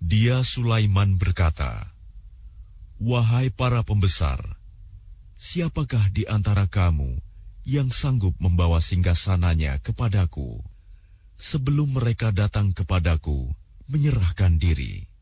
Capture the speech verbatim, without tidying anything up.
Dia Sulaiman berkata, "Wahai para pembesar, siapakah di antara kamu yang sanggup membawa singgasananya kepadaku sebelum mereka datang kepadaku menyerahkan diri?"